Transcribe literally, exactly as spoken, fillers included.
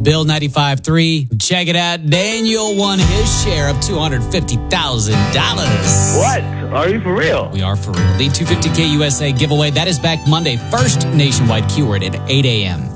Bill ninety-five point three. Check it out. Daniel won his share of two hundred fifty thousand dollars. What? Are you for real? We are for real. The two fifty K U S A giveaway. That is back Monday. First nationwide keyword at eight a.m.